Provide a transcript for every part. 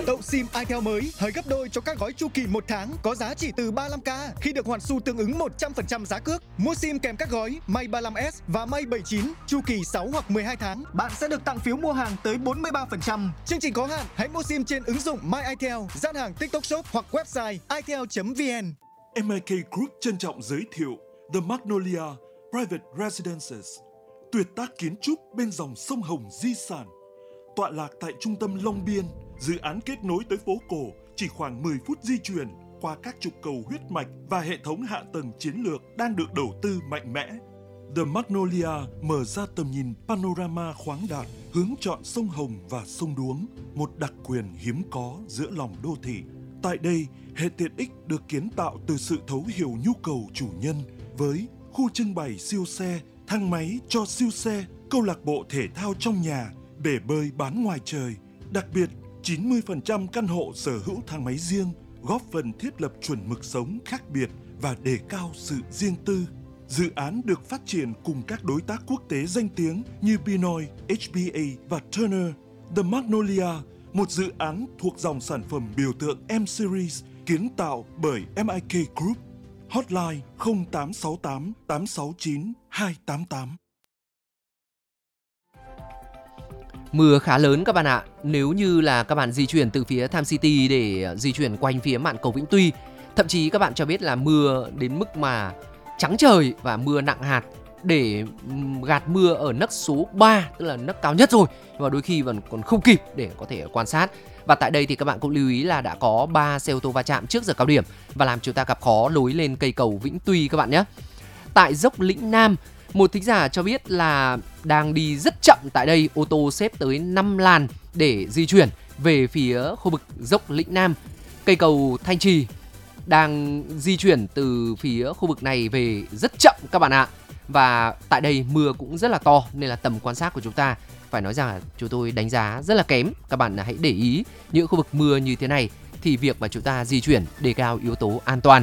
Tậu SIM itel mới hời gấp đôi cho các gói chu kỳ 1 tháng có giá chỉ từ 35k khi được hoàn xu tương ứng 100% giá cước. Mua SIM kèm các gói Mate 35S và Mate 79 chu kỳ 6 hoặc 12 tháng, bạn sẽ được tặng phiếu mua hàng tới 43%. Chương trình có hạn, hãy mua SIM trên ứng dụng My itel, gian hàng TikTok Shop hoặc website itel.vn. MIK Group trân trọng giới thiệu The Magnolia Private Residences, tuyệt tác kiến trúc bên dòng sông Hồng di sản. Tọa lạc tại trung tâm Long Biên, dự án kết nối tới phố cổ chỉ khoảng 10 phút di chuyển qua các trục cầu huyết mạch và hệ thống hạ tầng chiến lược đang được đầu tư mạnh mẽ. The Magnolia mở ra tầm nhìn panorama khoáng đạt, hướng chọn sông Hồng và sông Đuống, một đặc quyền hiếm có giữa lòng đô thị. Tại đây, hệ tiện ích được kiến tạo từ sự thấu hiểu nhu cầu chủ nhân với khu trưng bày siêu xe, thang máy cho siêu xe, câu lạc bộ thể thao trong nhà, bể bơi bán ngoài trời. Đặc biệt, 90% căn hộ sở hữu thang máy riêng, góp phần thiết lập chuẩn mực sống khác biệt và đề cao sự riêng tư. Dự án được phát triển cùng các đối tác quốc tế danh tiếng như Pinoy, HBA và Turner. The Magnolia, một dự án thuộc dòng sản phẩm biểu tượng M-Series kiến tạo bởi MIK Group. Hotline 0868 869 288. Mưa khá lớn các bạn ạ. Nếu như là các bạn di chuyển từ phía Tham City để di chuyển quanh phía mạn cầu Vĩnh Tuy, thậm chí các bạn cho biết là mưa đến mức mà trắng trời và mưa nặng hạt để gạt mưa ở nấc số 3, tức là nấc cao nhất rồi, và đôi khi còn không kịp để có thể quan sát. Và tại đây thì các bạn cũng lưu ý là đã có 3 xe ô tô va chạm trước giờ cao điểm và làm chúng ta gặp khó lối lên cây cầu Vĩnh Tuy các bạn nhé. Tại dốc Lĩnh Nam, một thính giả cho biết là đang đi rất chậm tại đây, ô tô xếp tới 5 làn để di chuyển về phía khu vực dốc Lĩnh Nam. Cây cầu Thanh Trì đang di chuyển từ phía khu vực này về rất chậm các bạn ạ. Và tại đây mưa cũng rất là to nên là tầm quan sát của chúng ta phải nói rằng là chúng tôi đánh giá rất là kém. Các bạn hãy để ý những khu vực mưa như thế này thì việc mà chúng ta di chuyển đề cao yếu tố an toàn.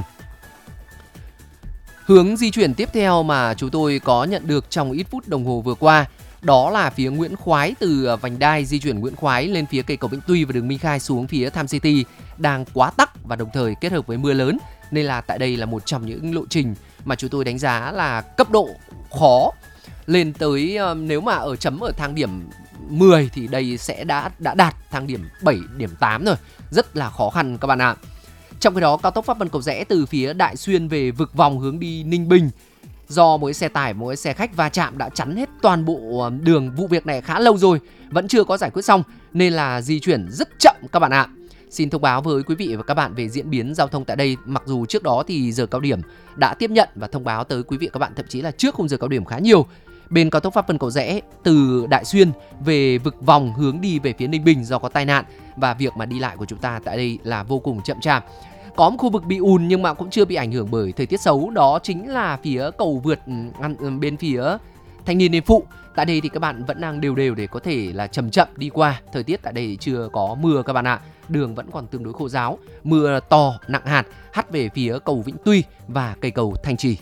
Hướng di chuyển tiếp theo mà chúng tôi có nhận được trong ít phút đồng hồ vừa qua đó là phía Nguyễn Khoái, từ vành đai di chuyển Nguyễn Khoái lên phía cây cầu Vĩnh Tuy và đường Minh Khai xuống phía Tham City đang quá tắc và đồng thời kết hợp với mưa lớn, nên là tại đây là một trong những lộ trình mà chúng tôi đánh giá là cấp độ khó lên tới, nếu mà chấm ở thang điểm 10 thì đây sẽ đã đạt thang điểm 7, điểm 8 rồi, rất là khó khăn các bạn ạ. Trong khi đó, cao tốc Pháp Vân Cầu Giẽ từ phía Đại Xuyên về vực vòng hướng đi Ninh Bình, do mỗi xe tải mỗi xe khách va chạm đã chắn hết toàn bộ đường. Vụ việc này khá lâu rồi vẫn chưa có giải quyết xong nên là di chuyển rất chậm các bạn ạ. Xin thông báo với quý vị và các bạn về diễn biến giao thông tại đây. Mặc dù trước đó thì giờ cao điểm đã tiếp nhận và thông báo tới quý vị và các bạn, thậm chí là trước khung giờ cao điểm khá nhiều. Bên cao tốc Pháp Vân Cầu Giẽ từ Đại Xuyên về vực vòng hướng đi về phía Ninh Bình do có tai nạn và việc mà đi lại của chúng ta tại đây là vô cùng chậm chạp. Có một khu vực bị ùn nhưng mà cũng chưa bị ảnh hưởng bởi thời tiết xấu, đó chính là phía cầu vượt bên phía Thanh Niên Đền Phụ. Tại đây thì các bạn vẫn đang đều để có thể là chậm đi qua. Thời tiết tại đây chưa có mưa các bạn ạ. Đường vẫn còn tương đối khô ráo. Mưa to nặng hạt hắt về phía cầu Vĩnh Tuy và cây cầu Thanh Trì.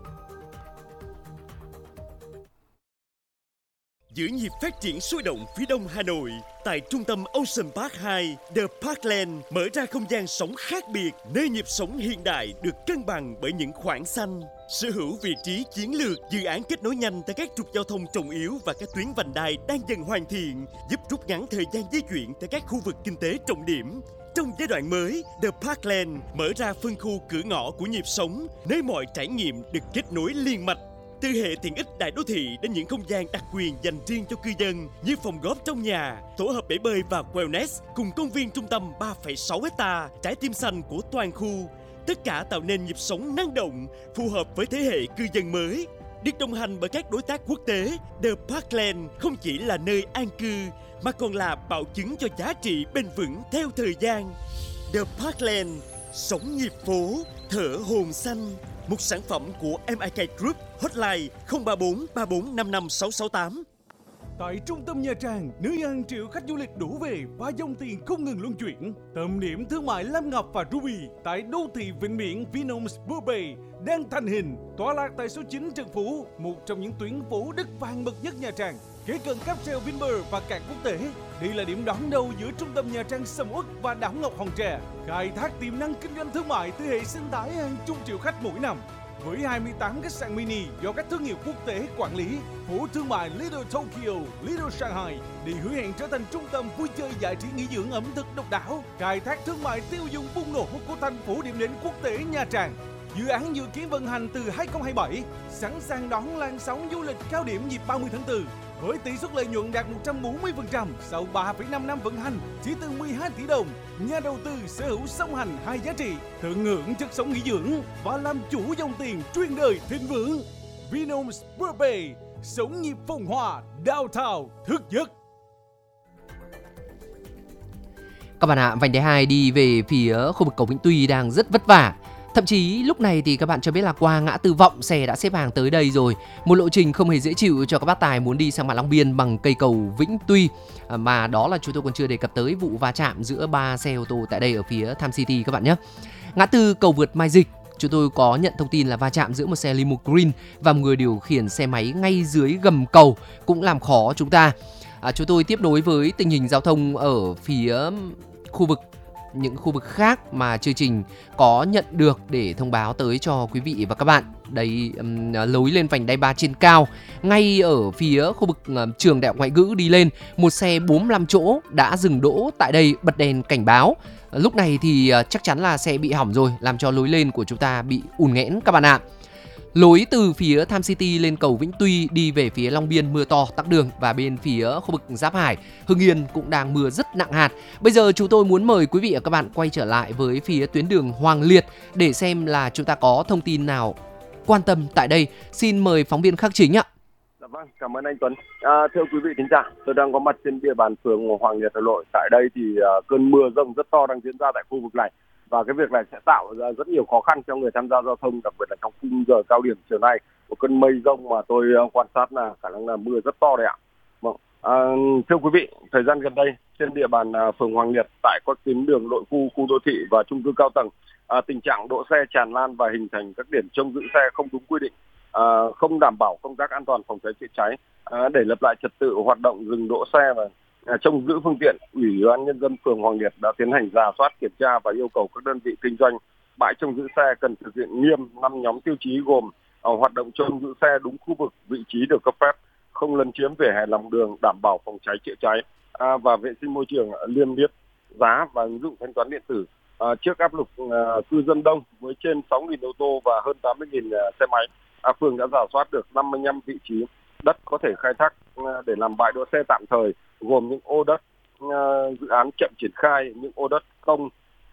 Giữ nhịp phát triển sôi động phía đông Hà Nội, tại trung tâm Ocean Park 2, The Parkland mở ra không gian sống khác biệt, nơi nhịp sống hiện đại được cân bằng bởi những khoảng xanh. Sở hữu vị trí chiến lược, dự án kết nối nhanh tại các trục giao thông trọng yếu và các tuyến vành đai đang dần hoàn thiện, giúp rút ngắn thời gian di chuyển tại các khu vực kinh tế trọng điểm. Trong giai đoạn mới, The Parkland mở ra phân khu cửa ngõ của nhịp sống, nơi mọi trải nghiệm được kết nối liên mạch. Từ hệ tiện ích đại đô thị đến những không gian đặc quyền dành riêng cho cư dân như phòng góp trong nhà, tổ hợp bể bơi và wellness cùng công viên trung tâm 3,6 hecta, trái tim xanh của toàn khu. Tất cả tạo nên nhịp sống năng động, phù hợp với thế hệ cư dân mới. Được đồng hành bởi các đối tác quốc tế, The Parkland không chỉ là nơi an cư mà còn là bảo chứng cho giá trị bền vững theo thời gian. The Parkland, sống nhịp phố, thở hồn xanh. Một sản phẩm của MIK Group. Hotline 034 3455 668. Tại trung tâm Nha Trang, nơi hàng triệu khách du lịch đổ về và dòng tiền không ngừng luân chuyển. Tâm điểm thương mại Lam Ngọc và Ruby tại đô thị Vịnh Biển Vinhomes Bourbay đang thành hình, tọa lạc tại số 9 Trần Phú, một trong những tuyến phố đất vàng bậc nhất Nha Trang. kế cận cáp treo Vinpearl và cảng quốc tế. Đây là điểm đón đầu giữa trung tâm Nha Trang sầm uất và đảo ngọc Hòn Tre, khai thác tiềm năng kinh doanh thương mại từ hệ sinh thái hàng chục triệu khách mỗi năm. Với 28 khách sạn mini do các thương hiệu quốc tế quản lý, phố thương mại Little Tokyo, Little Shanghai đi hứa hẹn trở thành trung tâm vui chơi giải trí nghỉ dưỡng ẩm thực độc đáo, khai thác thương mại tiêu dùng bùng nổ của thành phố điểm đến quốc tế Nha Trang. Dự án dự kiến vận hành từ 2027, sẵn sàng đón làn sóng du lịch cao điểm dịp 30 tháng 4. Với tỷ suất lợi nhuận đạt 140% sau 3,5 năm vận hành, chỉ từ 12 tỷ đồng, nhà đầu tư sở hữu song hành hai giá trị, tận hưởng chất sống nghỉ dưỡng và làm chủ dòng tiền truyền đời thịnh vượng. Vinhomes Burbay, sống nhịp phồn hoa, downtown thức giấc. Các bạn ạ, vành đai 2 đi về phía khu vực cầu Vĩnh Tuy đang rất vất vả. Thậm chí lúc này thì các bạn cho biết là qua ngã tư Vọng xe đã xếp hàng tới đây rồi. Một lộ trình không hề dễ chịu cho các bác tài muốn đi sang mặt Long Biên bằng cây cầu Vĩnh Tuy. Mà đó là chúng tôi còn chưa đề cập tới vụ va chạm giữa 3 xe ô tô tại đây ở phía Tham City các bạn nhé. Ngã tư cầu vượt Mai Dịch, chúng tôi có nhận thông tin là va chạm giữa một xe limo green và một người điều khiển xe máy ngay dưới gầm cầu cũng làm khó chúng ta. Chúng tôi tiếp nối với tình hình giao thông ở phía những khu vực khác mà chương trình có nhận được để thông báo tới cho quý vị và các bạn. Đây, lối lên vành đai 3 trên cao, ngay ở phía khu vực trường Đại học Ngoại ngữ đi lên, một xe 45 chỗ đã dừng đỗ tại đây bật đèn cảnh báo. Lúc này thì chắc chắn là xe bị hỏng rồi, làm cho lối lên của chúng ta bị ùn nghẽn các bạn ạ. Lối từ phía Tham City lên cầu Vĩnh Tuy đi về phía Long Biên mưa to tắc đường, và bên phía khu vực Giáp Hải, Hưng Yên cũng đang mưa rất nặng hạt. Bây giờ chúng tôi muốn mời quý vị và các bạn quay trở lại với phía tuyến đường Hoàng Liệt để xem là chúng ta có thông tin nào quan tâm tại đây. Xin mời phóng viên Khắc Chính ạ. Dạ vâng, cảm ơn anh Tuấn. Thưa quý vị thính giả, tôi đang có mặt trên địa bàn phường Hoàng Liệt, Hà Nội. Tại đây thì cơn mưa dông rất to đang diễn ra tại khu vực này. Và cái việc này sẽ tạo ra rất nhiều khó khăn cho người tham gia giao thông, đặc biệt là trong khung giờ cao điểm chiều nay. Một cơn mây rông mà tôi quan sát là khả năng là mưa rất to đấy ạ. Vâng. Thưa quý vị, thời gian gần đây trên địa bàn phường Hoàng Liệt tại các tuyến đường nội khu, khu đô thị và chung cư cao tầng, tình trạng đỗ xe tràn lan và hình thành các điểm trông giữ xe không đúng quy định, không đảm bảo công tác an toàn phòng cháy chữa cháy. Để lập lại trật tự hoạt động dừng đỗ xe và trông giữ phương tiện, Ủy ban Nhân dân phường Hoàng Liệt đã tiến hành rà soát, kiểm tra và yêu cầu các đơn vị kinh doanh bãi trông giữ xe cần thực hiện nghiêm 5 nhóm tiêu chí gồm hoạt động trông giữ xe đúng khu vực vị trí được cấp phép, không lấn chiếm vỉa hè lòng đường, đảm bảo phòng cháy chữa cháy và vệ sinh môi trường, liêm yết giá và ứng dụng thanh toán điện tử. Trước áp lực cư dân đông với trên 6.000 ô tô và hơn 80.000 xe máy, phường đã rà soát được 55 vị trí đất có thể khai thác để làm bãi đỗ xe tạm thời, gồm những ô đất dự án chậm triển khai, những ô đất công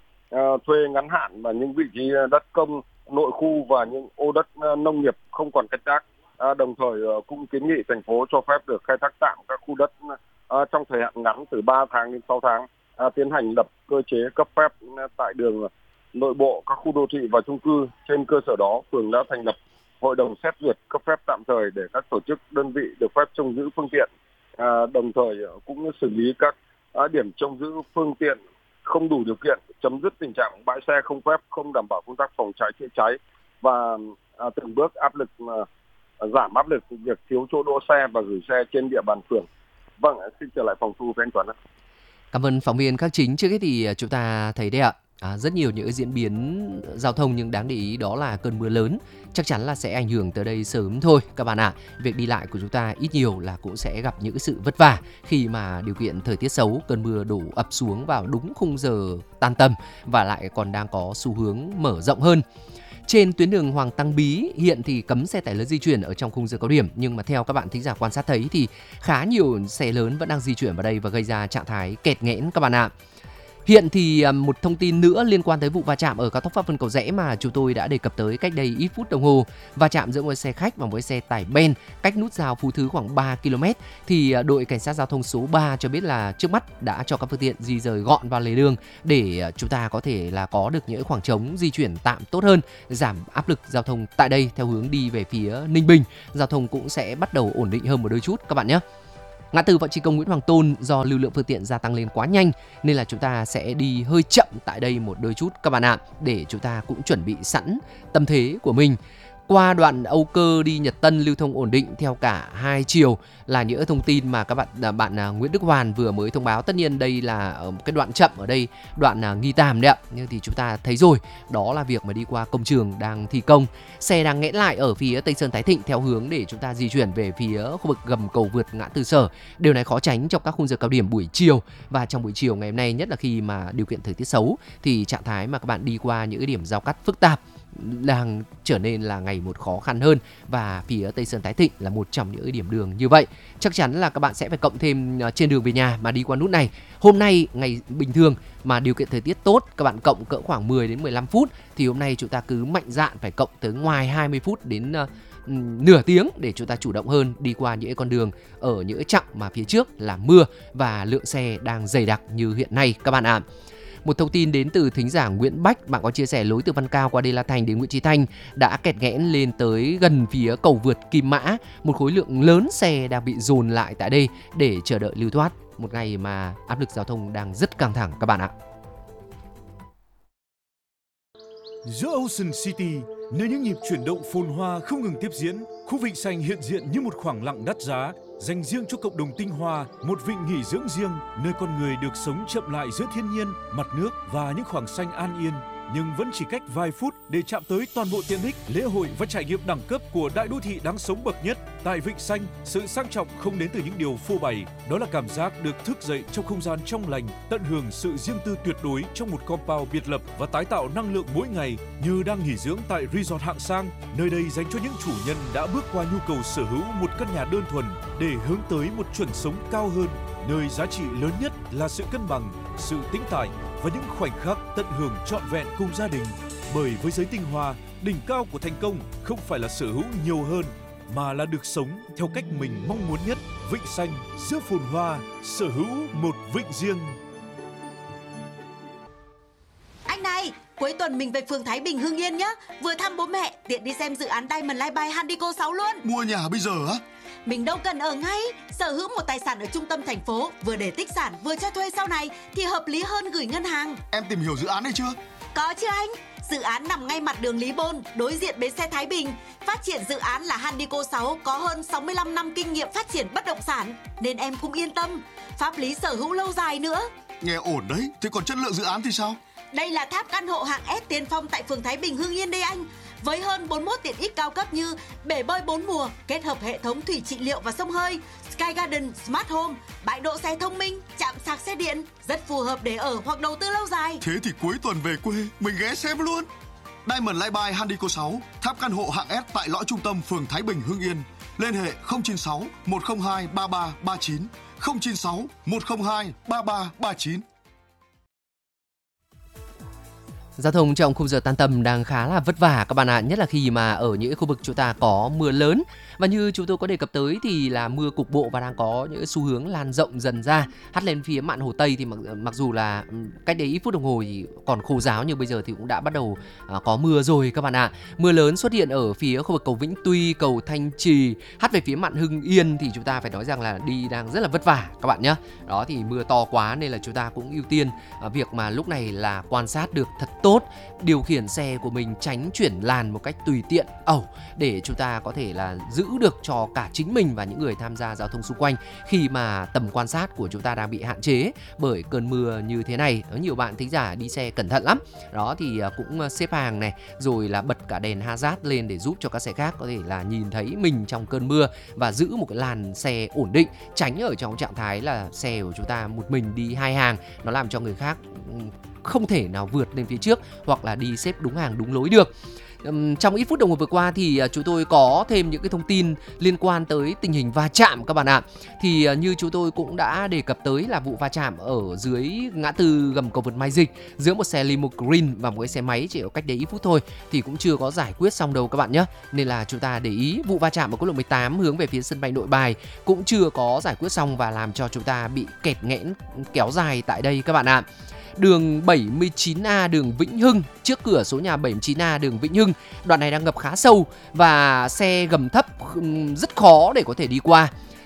thuê ngắn hạn và những vị trí đất công nội khu và những ô đất nông nghiệp không còn canh tác. Đồng thời cũng kiến nghị thành phố cho phép được khai thác tạm các khu đất trong thời hạn ngắn từ 3 tháng đến 6 tháng, tiến hành lập cơ chế cấp phép tại đường nội bộ các khu đô thị và chung cư. Trên cơ sở đó, phường đã thành lập hội đồng xét duyệt cấp phép tạm thời để các tổ chức đơn vị được phép trông giữ phương tiện, đồng thời cũng xử lý các điểm trông giữ phương tiện không đủ điều kiện, chấm dứt tình trạng bãi xe không phép, không đảm bảo công tác phòng cháy chữa cháy và từng bước giảm áp lực việc thiếu chỗ đỗ xe và gửi xe trên địa bàn phường. Vâng, xin trở lại phòng thu với anh Tuấn. Cảm ơn phóng viên Khắc Chính. Trước hết thì chúng ta thấy đấy ạ, rất nhiều những diễn biến giao thông, nhưng đáng để ý đó là cơn mưa lớn chắc chắn là sẽ ảnh hưởng tới đây sớm thôi các bạn ạ. Việc đi lại của chúng ta ít nhiều là cũng sẽ gặp những sự vất vả khi mà điều kiện thời tiết xấu, cơn mưa đổ ập xuống vào đúng khung giờ tan tầm và lại còn đang có xu hướng mở rộng hơn. Trên tuyến đường Hoàng Tăng Bí hiện thì cấm xe tải lớn di chuyển ở trong khung giờ cao điểm, nhưng mà theo các bạn thính giả quan sát thấy thì khá nhiều xe lớn vẫn đang di chuyển vào đây và gây ra trạng thái kẹt nghẽn các bạn ạ. Hiện thì một thông tin nữa liên quan tới vụ va chạm ở cao tốc Pháp Vân Cầu Giẽ mà chúng tôi đã đề cập tới cách đây ít phút đồng hồ. Va chạm giữa một xe khách và một xe tải ben cách nút giao Phú Thứ khoảng 3 km. Thì đội cảnh sát giao thông số 3 cho biết là trước mắt đã cho các phương tiện di rời gọn vào lề đường để chúng ta có thể là có được những khoảng trống di chuyển tạm tốt hơn, giảm áp lực giao thông tại đây theo hướng đi về phía Ninh Bình. Giao thông cũng sẽ bắt đầu ổn định hơn một đôi chút các bạn nhé. Ngã tư Võ Trí Công Nguyễn Hoàng Tôn do lưu lượng phương tiện gia tăng lên quá nhanh nên là chúng ta sẽ đi hơi chậm tại đây một đôi chút các bạn ạ, để chúng ta cũng chuẩn bị sẵn tâm thế của mình. qua đoạn Âu Cơ đi Nhật Tân lưu thông ổn định theo cả hai chiều là những thông tin mà các bạn Nguyễn Đức Hoàn vừa mới thông báo. Tất nhiên đây là ở một cái đoạn chậm ở đây, đoạn Nghi Tàm đấy ạ. Nhưng thì chúng ta thấy rồi, đó là việc mà đi qua công trường đang thi công. Xe đang nghẽn lại ở phía Tây Sơn Thái Thịnh theo hướng để chúng ta di chuyển về phía khu vực gầm cầu vượt ngã tư Sở. Điều này khó tránh trong các khung giờ cao điểm buổi chiều, và trong buổi chiều ngày hôm nay, nhất là khi mà điều kiện thời tiết xấu thì trạng thái mà các bạn đi qua những cái điểm giao cắt phức tạp đang trở nên là ngày một khó khăn hơn, và phía Tây Sơn Thái Thịnh là một trong những điểm đường như vậy. Chắc chắn là các bạn sẽ phải cộng thêm trên đường về nhà mà đi qua nút này. Hôm nay ngày bình thường mà điều kiện thời tiết tốt, các bạn cộng cỡ khoảng 10 đến 15 phút thì hôm nay chúng ta cứ mạnh dạn phải cộng tới ngoài 20 phút đến nửa tiếng để chúng ta chủ động hơn đi qua những con đường ở những chặng mà phía trước là mưa và lượng xe đang dày đặc như hiện nay các bạn ạ. Một thông tin đến từ thính giả Nguyễn Bách, bạn có chia sẻ lối từ Văn Cao qua Đê La Thành đến Nguyễn Chí Thanh đã kẹt nghẽn lên tới gần phía cầu vượt Kim Mã. Một khối lượng lớn xe đang bị dồn lại tại đây để chờ đợi lưu thoát. Một ngày mà áp lực giao thông đang rất căng thẳng các bạn ạ. Giữa Ocean City, nơi những nhịp chuyển động phồn hoa không ngừng tiếp diễn, khu vịnh xanh hiện diện như một khoảng lặng đắt giá, dành riêng cho cộng đồng tinh hoa, một vịnh nghỉ dưỡng riêng, nơi con người được sống chậm lại giữa thiên nhiên, mặt nước và những khoảng xanh an yên. Nhưng vẫn chỉ cách vài phút để chạm tới toàn bộ tiện ích, lễ hội và trải nghiệm đẳng cấp của đại đô thị đáng sống bậc nhất. Tại Vịnh Xanh, sự sang trọng không đến từ những điều phô bày, đó là cảm giác được thức dậy trong không gian trong lành, tận hưởng sự riêng tư tuyệt đối trong một compound biệt lập và tái tạo năng lượng mỗi ngày như đang nghỉ dưỡng tại resort hạng sang. Nơi đây dành cho những chủ nhân đã bước qua nhu cầu sở hữu một căn nhà đơn thuần để hướng tới một chuẩn sống cao hơn, nơi giá trị lớn nhất là sự cân bằng, sự tĩnh tại và những khoảnh khắc tận hưởng trọn vẹn cùng gia đình. Bởi với giới tinh hoa, đỉnh cao của thành công không phải là sở hữu nhiều hơn, mà là được sống theo cách mình mong muốn nhất. Vịnh Xanh, giữa phồn hoa, sở hữu một vịnh riêng. Anh này, cuối tuần mình về phường Thái Bình, Hưng Yên nhé. Vừa thăm bố mẹ, tiện đi xem dự án Diamond Life by Handico 6 luôn. Mua nhà bây giờ á? Mình đâu cần ở ngay, sở hữu một tài sản ở trung tâm thành phố, vừa để tích sản vừa cho thuê sau này thì hợp lý hơn gửi ngân hàng. Em tìm hiểu dự án này chưa? Có chứ anh. Dự án nằm ngay mặt đường Lý Bôn, đối diện bến xe Thái Bình. Phát triển dự án là Handico 6 có hơn 65 năm kinh nghiệm phát triển bất động sản, nên em cũng yên tâm. Pháp lý sở hữu lâu dài nữa. Nghe ổn đấy, thế còn chất lượng dự án thì sao? Đây là tháp căn hộ hạng S tiên phong tại phường Thái Bình, Hưng Yên đây anh. Với hơn 41 tiện ích cao cấp như bể bơi 4 mùa, kết hợp hệ thống thủy trị liệu và xông hơi, Sky Garden, Smart Home, bãi đỗ xe thông minh, trạm sạc xe điện, rất phù hợp để ở hoặc đầu tư lâu dài. Thế thì cuối tuần về quê, mình ghé xem luôn. Diamond Life by Handico 6, tháp căn hộ hạng S tại lõi trung tâm phường Thái Bình, Hưng Yên. Liên hệ 096 102 3339, 096 102 3339. Giao thông trong khung giờ tan tầm đang khá là vất vả các bạn ạ, nhất là khi mà ở những khu vực chúng ta có mưa lớn. Và như chúng tôi có đề cập tới thì là mưa cục bộ và đang có những xu hướng lan rộng dần ra, hắt lên phía mạn Hồ Tây. Thì mặc dù là cách đấy ít phút đồng hồ thì còn khô ráo, nhưng bây giờ thì cũng đã bắt đầu có mưa rồi các bạn ạ. Mưa lớn xuất hiện ở phía khu vực cầu Vĩnh Tuy, cầu Thanh Trì, hắt về phía mạn Hưng Yên thì chúng ta phải nói rằng là đi đang rất là vất vả các bạn nhé. Đó thì mưa to quá nên là chúng ta cũng ưu tiên việc mà lúc này là quan sát được thật tốt, điều khiển xe của mình tránh chuyển làn một cách tùy tiện để chúng ta có thể là giữ được cho cả chính mình và những người tham gia giao thông xung quanh khi mà tầm quan sát của chúng ta đang bị hạn chế bởi cơn mưa như thế này. Có nhiều bạn thính giả đi xe cẩn thận lắm. Đó thì cũng xếp hàng này, rồi là bật cả đèn hazard lên để giúp cho các xe khác có thể là nhìn thấy mình trong cơn mưa và giữ một cái làn xe ổn định, tránh ở trong trạng thái là xe của chúng ta một mình đi hai hàng, nó làm cho người khác không thể nào vượt lên phía trước hoặc là đi xếp đúng hàng đúng lối được. Trong ít phút đồng hồ vừa qua thì chúng tôi có thêm những cái thông tin liên quan tới tình hình va chạm các bạn ạ. Thì như chúng tôi cũng đã đề cập tới là vụ va chạm ở dưới ngã tư gầm cầu vượt Mai Dịch giữa một xe limo green và một cái xe máy chỉ ở cách đấy ít phút thôi thì cũng chưa có giải quyết xong đâu các bạn nhé. Nên là chúng ta để ý vụ va chạm ở quốc lộ 18 hướng về phía sân bay Nội Bài cũng chưa có giải quyết xong và làm cho chúng ta bị kẹt nghẽn kéo dài tại đây các bạn ạ. Đường 79A đường Vĩnh Hưng, trước cửa số nhà 79A đường Vĩnh Hưng, đoạn này đang ngập khá sâu và xe gầm thấp rất khó để có thể đi qua.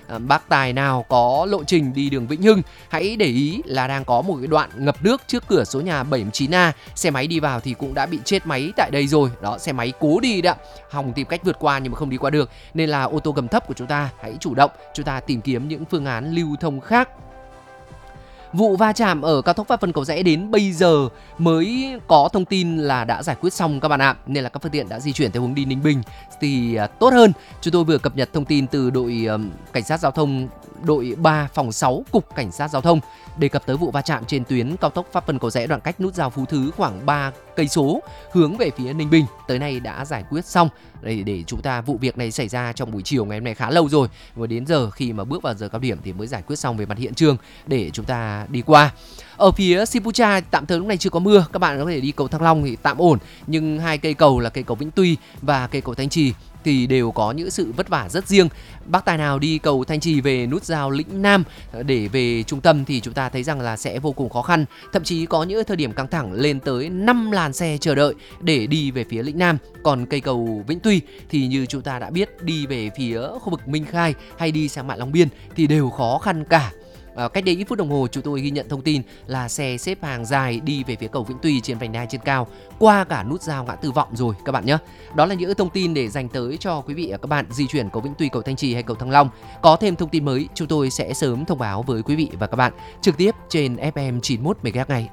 bác tài nào có lộ trình đi đường Vĩnh Hưng hãy để ý là đang có một cái đoạn ngập nước trước cửa số nhà 79A. Xe máy đi vào thì cũng đã bị chết máy tại đây rồi. Đó, xe máy cố đi đó, hòng tìm cách vượt qua nhưng mà không đi qua được. Nên là ô tô gầm thấp của chúng ta hãy chủ động, chúng ta tìm kiếm những phương án lưu thông khác. Vụ va chạm ở cao tốc Pháp Vân Cầu Giẽ đến bây giờ mới có thông tin là đã giải quyết xong các bạn ạ. Nên là các phương tiện đã di chuyển theo hướng đi Ninh Bình thì tốt hơn. Chúng tôi vừa cập nhật thông tin từ đội cảnh sát giao thông đội 3 phòng 6 Cục Cảnh sát Giao thông đề cập tới vụ va chạm trên tuyến cao tốc Pháp Vân Cầu Giẽ đoạn cách nút giao Phú Thứ khoảng 3 cây số hướng về phía Ninh Bình. Tới nay đã giải quyết xong. Để chúng ta, vụ việc này xảy ra trong buổi chiều ngày hôm nay khá lâu rồi, và đến giờ khi mà bước vào giờ cao điểm thì mới giải quyết xong về mặt hiện trường để chúng ta đi qua. Ở phía Sipucha tạm thời lúc này chưa có mưa, các bạn có thể đi cầu Thăng Long thì tạm ổn, nhưng hai cây cầu là cây cầu Vĩnh Tuy và cây cầu Thanh Trì thì đều có những sự vất vả rất riêng. Bác tài nào đi cầu Thanh Trì về nút giao Lĩnh Nam để về trung tâm thì chúng ta thấy rằng là sẽ vô cùng khó khăn. Thậm chí có những thời điểm căng thẳng lên tới 5 làn xe chờ đợi để đi về phía Lĩnh Nam. Còn cây cầu Vĩnh Tuy thì như chúng ta đã biết, đi về phía khu vực Minh Khai hay đi sang Mạn Long Biên thì đều khó khăn cả. Cách đây ít phút đồng hồ chúng tôi ghi nhận thông tin là xe xếp hàng dài đi về phía cầu Vĩnh Tuy trên vành đai trên cao qua cả nút giao ngã tư Vọng rồi các bạn nhé. Đó là những thông tin để dành tới cho quý vị và các bạn di chuyển cầu Vĩnh Tuy, cầu Thanh Trì hay cầu Thăng Long. Có thêm thông tin mới chúng tôi sẽ sớm thông báo với quý vị và các bạn trực tiếp trên FM 91 MHz này.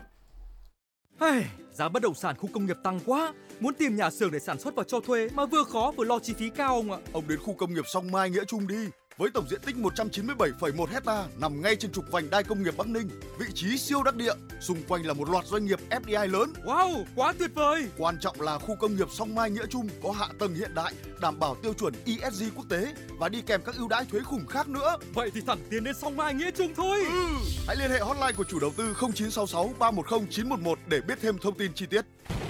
Giá bất động sản khu công nghiệp tăng quá, muốn tìm nhà xưởng để sản xuất và cho thuê mà vừa khó vừa lo chi phí cao ông ạ. Ông đến khu công nghiệp Song Mai Nghĩa Trung đi. Với tổng diện tích 197,1 hecta nằm ngay trên trục vành đai công nghiệp Bắc Ninh, vị trí siêu đắc địa, xung quanh là một loạt doanh nghiệp FDI lớn. Wow, quá tuyệt vời! Quan trọng là khu công nghiệp Song Mai Nghĩa Trung có hạ tầng hiện đại, đảm bảo tiêu chuẩn ESG quốc tế và đi kèm các ưu đãi thuế khủng khác nữa. Vậy thì thẳng tiến đến Song Mai Nghĩa Trung thôi. Hãy liên hệ hotline của chủ đầu tư 0966 310 911 để biết thêm thông tin chi tiết.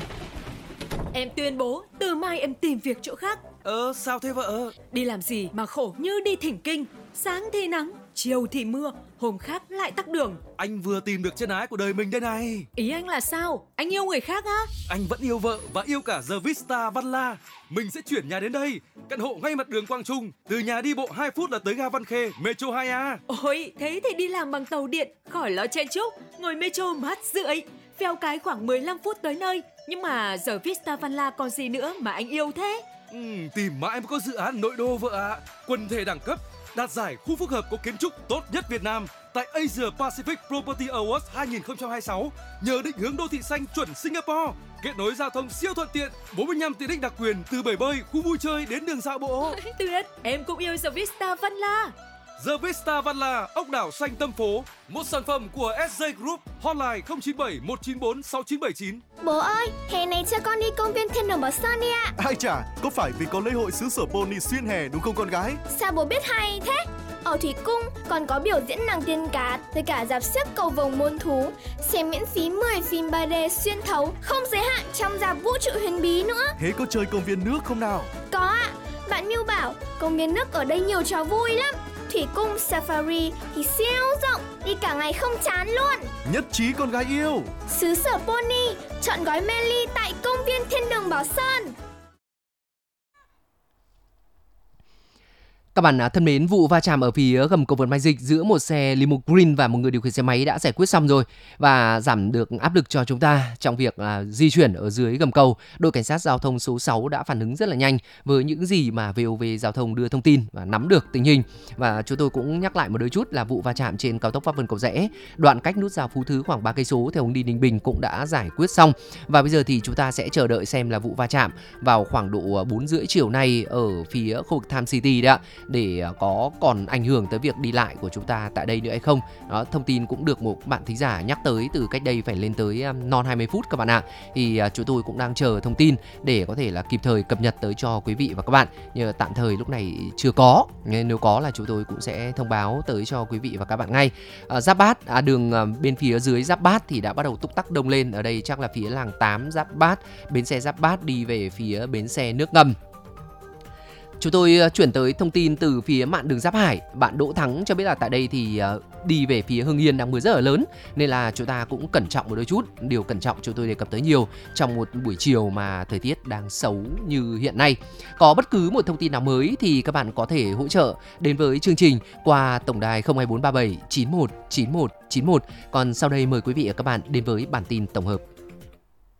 Em tuyên bố từ mai em tìm việc chỗ khác. Sao thế vợ? Đi làm gì mà khổ như đi thỉnh kinh. Sáng thì nắng, chiều thì mưa, hôm khác lại tắc đường. Anh vừa tìm được chân ái của đời mình đây này. Ý anh là sao? Anh yêu người khác á? Anh vẫn yêu vợ và yêu cả The Vista Văn La. Mình sẽ chuyển nhà đến đây. Căn hộ ngay mặt đường Quang Trung. Từ nhà đi bộ 2 phút là tới ga Văn Khê, Metro 2A. Ôi, thế thì đi làm bằng tàu điện, khỏi lo chen chúc, ngồi Metro mát rượi. Phèo cái khoảng 15 phút tới nơi. Nhưng mà giờ Vista Văn La còn gì nữa mà anh yêu thế? Tìm mãi mới có dự án nội đô vợ ạ. Quần thể đẳng cấp, đạt giải khu phức hợp có kiến trúc tốt nhất Việt Nam tại Asia Pacific Property Awards 2026 nhờ định hướng đô thị xanh chuẩn Singapore, kết nối giao thông siêu thuận tiện, 45 tiện ích đặc quyền từ bể bơi, khu vui chơi đến đường dạo bộ. Tuyệt, em cũng yêu The Vista Văn La. The Vista Văn La, ốc đảo xanh tâm phố, một sản phẩm của SJ Group, hotline 097 194 6979. Bố ơi, hè này cho con đi công viên Thiên Đường Bảo Sơn đi ạ. Ai chả, có phải vì có lễ hội xứ sở pony xuyên hè đúng không con gái? Sao bố biết hay thế? Ở Thủy Cung còn có biểu diễn nàng tiên cá với cả dạp xiếc cầu vồng muôn thú, xem miễn phí 10 phim 3D xuyên thấu không giới hạn trong dạp vũ trụ huyền bí nữa. Thế có chơi công viên nước không nào? Có ạ, bạn Miu bảo công viên nước ở đây nhiều trò vui lắm. Thủy Cung Safari thì siêu rộng, đi cả ngày không chán luôn. Nhất trí con gái yêu. Xứ sở pony, chọn gói mê ly tại công viên Thiên Đường Bảo Sơn. Các bạn thân mến, vụ va chạm ở phía gầm cầu vượt Mai Dịch giữa một xe limo green và một người điều khiển xe máy đã giải quyết xong rồi và giảm được áp lực cho chúng ta trong việc di chuyển ở dưới gầm cầu. Đội cảnh sát giao thông số 6 đã phản ứng rất là nhanh với những gì mà VOV Giao thông đưa thông tin và nắm được tình hình. Và chúng tôi cũng nhắc lại một đôi chút là vụ va chạm trên cao tốc Pháp Vân Cầu Giẽ, đoạn cách nút giao Phú Thứ khoảng 3 cây số theo hướng đi Ninh Bình cũng đã giải quyết xong. Và bây giờ thì chúng ta sẽ chờ đợi xem là vụ va chạm vào khoảng độ 4:30 chiều nay ở phía khu vực Tham City đó, để có còn ảnh hưởng tới việc đi lại của chúng ta tại đây nữa hay không. Đó, thông tin cũng được một bạn thính giả nhắc tới từ cách đây phải lên tới non 20 phút các bạn ạ. Thì chúng tôi cũng đang chờ thông tin để có thể là kịp thời cập nhật tới cho quý vị và các bạn. Nhưng tạm thời lúc này chưa có, nên nếu có là chúng tôi cũng sẽ thông báo tới cho quý vị và các bạn ngay. Giáp Bát, đường bên phía dưới Giáp Bát thì đã bắt đầu túc tắc đông lên. Ở đây chắc là phía làng 8 Giáp Bát, bến xe Giáp Bát đi về phía bến xe nước ngầm. Chúng tôi chuyển tới thông tin từ phía mạn đường Giáp Hải. Bạn Đỗ Thắng cho biết là tại đây thì đi về phía Hưng Yên đang mưa rất là lớn, nên là chúng ta cũng cẩn trọng một đôi chút. Điều cẩn trọng chúng tôi đề cập tới nhiều trong một buổi chiều mà thời tiết đang xấu như hiện nay. Có bất cứ một thông tin nào mới thì các bạn có thể hỗ trợ đến với chương trình qua tổng đài 02437 91 91 91. Còn sau đây mời quý vị và các bạn đến với bản tin tổng hợp.